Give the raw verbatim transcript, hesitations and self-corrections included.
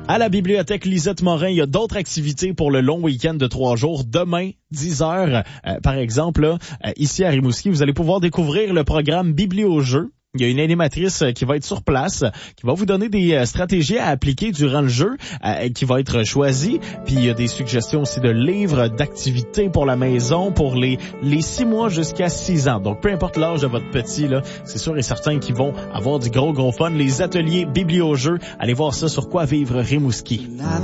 À la bibliothèque Lisette Morin, il y a d'autres activités pour le long week-end de trois jours. Demain, dix heures, euh, par exemple, là, euh, ici à Rimouski, vous allez pouvoir découvrir le programme Bibliojeux. Il y a une animatrice qui va être sur place, qui va vous donner des stratégies à appliquer durant le jeu, euh, qui va être choisie. Puis il y a des suggestions aussi de livres, d'activités pour la maison, pour les les six mois jusqu'à six ans. Donc peu importe l'âge de votre petit, là, c'est sûr et certain qu'ils vont avoir du gros gros fun. Les ateliers Bibliojeux, allez voir ça sur Quoi vivre Rimouski.